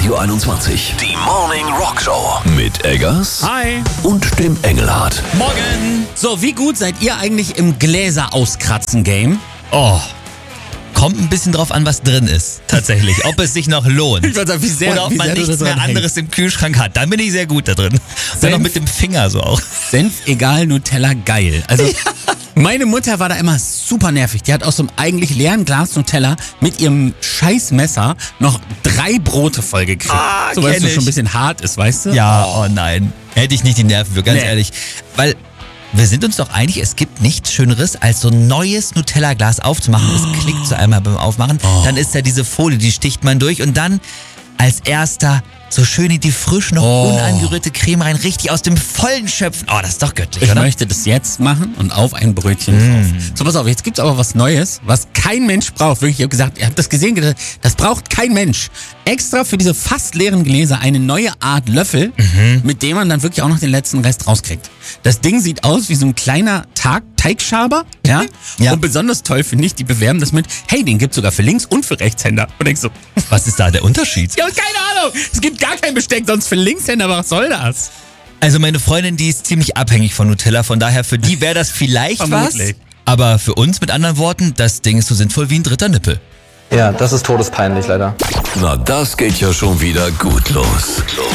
Radio 21. Die Morning Rock Show. Mit Eggers. Hi. Und dem Engelhard. Morgen. So, wie gut seid ihr eigentlich im Gläser auskratzen Game? Oh, kommt ein bisschen drauf an, was drin ist. Tatsächlich. Ob es sich noch lohnt. Ich würde sagen, wie sehr, Oder ob wie man sehr du nichts da mehr dran anderes im Kühlschrank hat. Dann bin ich sehr gut da drin. Dann noch mit dem Finger so auch. Senf egal, Nutella geil. Also meine Mutter war da immer super nervig. Die hat aus so einem eigentlich leeren Glas Nutella mit ihrem Scheißmesser noch 3 Brote vollgekriegt. So, weil es kenn schon ein ich. bisschen hart ist, weißt du? Ja, oh nein. Hätte ich nicht die Nerven für, ganz Nee. ehrlich. Weil wir sind uns doch einig, es gibt nichts Schöneres, als so ein neues Nutella-Glas aufzumachen. Es klickt so einmal beim Aufmachen. Dann ist da diese Folie, die sticht man durch und dann als erster so schön in die frisch noch unangerührte Creme rein, richtig aus dem Vollen schöpfen. Oh, das ist doch göttlich, Ich oder? möchte das jetzt machen und auf ein Brötchen drauf. So, pass auf, jetzt gibt's aber was Neues, was kein Mensch braucht. Wirklich, ich habe gesagt, ihr habt das gesehen, das braucht kein Mensch. Extra für diese fast leeren Gläser eine neue Art Löffel, mit dem man dann wirklich auch noch den letzten Rest rauskriegt. Das Ding sieht aus wie so ein kleiner Teigschaber, ja? Ja. Und besonders toll finde ich, die bewerben das mit, hey, den gibt's sogar für Links- und für Rechtshänder. Und ich so, Was ist da der Unterschied? ja, keine Ahnung, es gibt gar kein Besteck, sonst für Linkshänder, was soll das? Also meine Freundin, die ist ziemlich abhängig von Nutella, von daher für die wäre das vielleicht was. Vermutlich. Aber für uns mit anderen Worten, das Ding ist so sinnvoll wie ein dritter Nippel. Ja, das ist todespeinlich leider. Na, das geht ja schon wieder gut los.